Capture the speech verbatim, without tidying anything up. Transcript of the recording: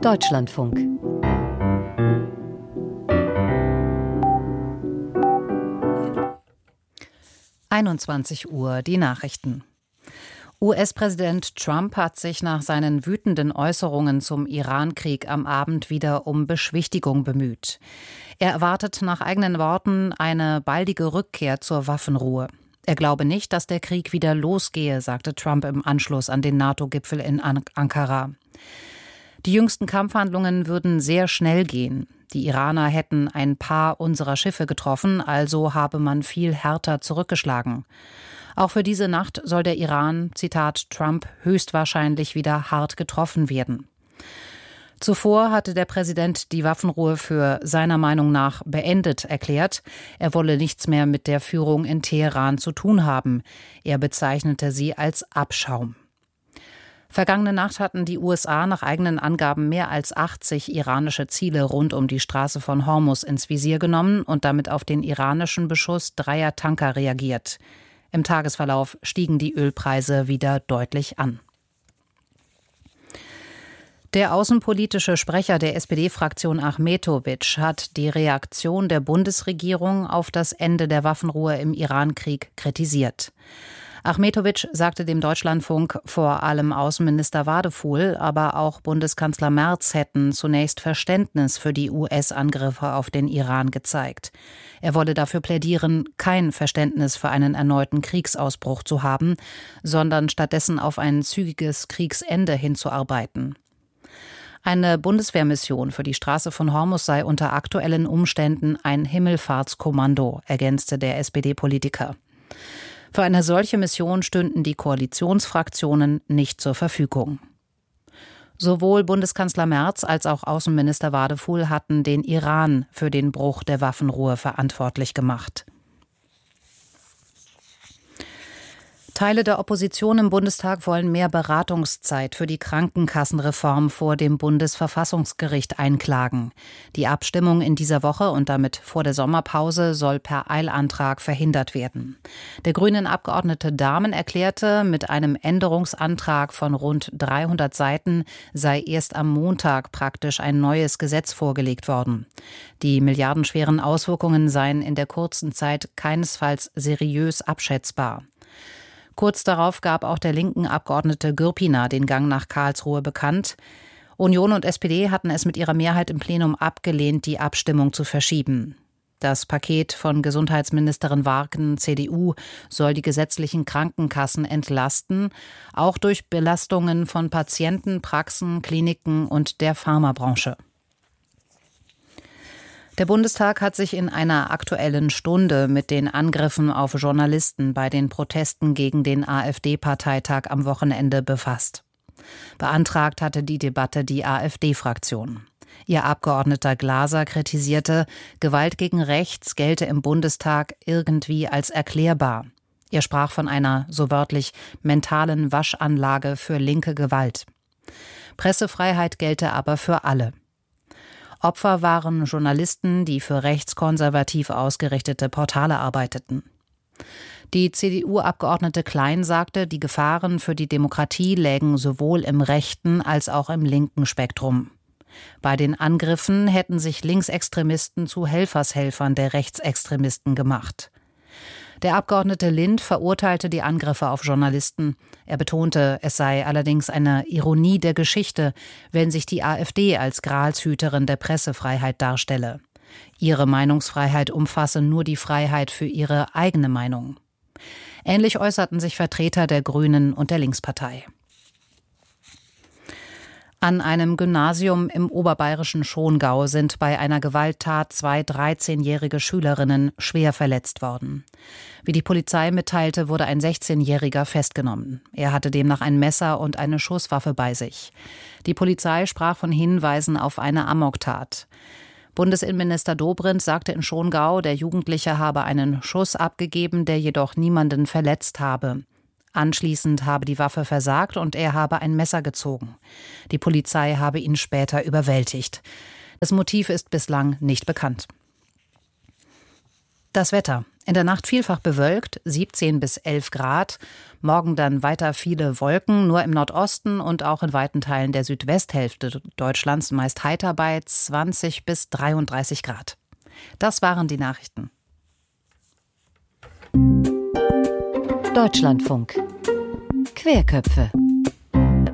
Deutschlandfunk. einundzwanzig Uhr, die Nachrichten. U S-Präsident Trump hat sich nach seinen wütenden Äußerungen zum Iran-Krieg am Abend wieder um Beschwichtigung bemüht. Er erwartet nach eigenen Worten eine baldige Rückkehr zur Waffenruhe. Er glaube nicht, dass der Krieg wieder losgehe, sagte Trump im Anschluss an den NATO-Gipfel in An- Ankara. Die jüngsten Kampfhandlungen würden sehr schnell gehen. Die Iraner hätten ein paar unserer Schiffe getroffen, also habe man viel härter zurückgeschlagen. Auch für diese Nacht soll der Iran, Zitat Trump, höchstwahrscheinlich wieder hart getroffen werden. Zuvor hatte der Präsident die Waffenruhe für seiner Meinung nach beendet erklärt. Er wolle nichts mehr mit der Führung in Teheran zu tun haben. Er bezeichnete sie als Abschaum. Vergangene Nacht hatten die U S A nach eigenen Angaben mehr als achtzig iranische Ziele rund um die Straße von Hormuz ins Visier genommen und damit auf den iranischen Beschuss dreier Tanker reagiert. Im Tagesverlauf stiegen die Ölpreise wieder deutlich an. Der außenpolitische Sprecher der S P D-Fraktion Achmetović hat die Reaktion der Bundesregierung auf das Ende der Waffenruhe im Iran-Krieg kritisiert. Achmetović sagte dem Deutschlandfunk, vor allem Außenminister Wadefuhl, aber auch Bundeskanzler Merz hätten zunächst Verständnis für die U S-Angriffe auf den Iran gezeigt. Er wolle dafür plädieren, kein Verständnis für einen erneuten Kriegsausbruch zu haben, sondern stattdessen auf ein zügiges Kriegsende hinzuarbeiten. Eine Bundeswehrmission für die Straße von Hormuz sei unter aktuellen Umständen ein Himmelfahrtskommando, ergänzte der S P D-Politiker. Für eine solche Mission stünden die Koalitionsfraktionen nicht zur Verfügung. Sowohl Bundeskanzler Merz als auch Außenminister Wadefuhl hatten den Iran für den Bruch der Waffenruhe verantwortlich gemacht. Teile der Opposition im Bundestag wollen mehr Beratungszeit für die Krankenkassenreform vor dem Bundesverfassungsgericht einklagen. Die Abstimmung in dieser Woche und damit vor der Sommerpause soll per Eilantrag verhindert werden. Der grünen Abgeordnete Dahmen erklärte, mit einem Änderungsantrag von rund dreihundert Seiten sei erst am Montag praktisch ein neues Gesetz vorgelegt worden. Die milliardenschweren Auswirkungen seien in der kurzen Zeit keinesfalls seriös abschätzbar. Kurz darauf gab auch der linken Abgeordnete Gürpina den Gang nach Karlsruhe bekannt. Union und S P D hatten es mit ihrer Mehrheit im Plenum abgelehnt, die Abstimmung zu verschieben. Das Paket von Gesundheitsministerin Warken, C D U, soll die gesetzlichen Krankenkassen entlasten, auch durch Belastungen von Patienten, Praxen, Kliniken und der Pharmabranche. Der Bundestag hat sich in einer Aktuellen Stunde mit den Angriffen auf Journalisten bei den Protesten gegen den AfD-Parteitag am Wochenende befasst. Beantragt hatte die Debatte die AfD-Fraktion. Ihr Abgeordneter Glaser kritisierte, Gewalt gegen rechts gelte im Bundestag irgendwie als erklärbar. Er sprach von einer, so wörtlich, mentalen Waschanlage für linke Gewalt. Pressefreiheit gelte aber für alle. Opfer waren Journalisten, die für rechtskonservativ ausgerichtete Portale arbeiteten. Die C D U-Abgeordnete Klein sagte, die Gefahren für die Demokratie lägen sowohl im rechten als auch im linken Spektrum. Bei den Angriffen hätten sich Linksextremisten zu Helfershelfern der Rechtsextremisten gemacht. Der Abgeordnete Lind verurteilte die Angriffe auf Journalisten. Er betonte, es sei allerdings eine Ironie der Geschichte, wenn sich die AfD als Gralshüterin der Pressefreiheit darstelle. Ihre Meinungsfreiheit umfasse nur die Freiheit für ihre eigene Meinung. Ähnlich äußerten sich Vertreter der Grünen und der Linkspartei. An einem Gymnasium im oberbayerischen Schongau sind bei einer Gewalttat zwei dreizehnjährige Schülerinnen schwer verletzt worden. Wie die Polizei mitteilte, wurde ein sechzehnjähriger festgenommen. Er hatte demnach ein Messer und eine Schusswaffe bei sich. Die Polizei sprach von Hinweisen auf eine Amoktat. Bundesinnenminister Dobrindt sagte in Schongau, der Jugendliche habe einen Schuss abgegeben, der jedoch niemanden verletzt habe. Anschließend habe die Waffe versagt und er habe ein Messer gezogen. Die Polizei habe ihn später überwältigt. Das Motiv ist bislang nicht bekannt. Das Wetter. In der Nacht vielfach bewölkt, siebzehn bis elf Grad. Morgen dann weiter viele Wolken, nur im Nordosten und auch in weiten Teilen der Südwesthälfte Deutschlands meist heiter bei zwanzig bis dreiunddreißig Grad. Das waren die Nachrichten. Deutschlandfunk. Querköpfe.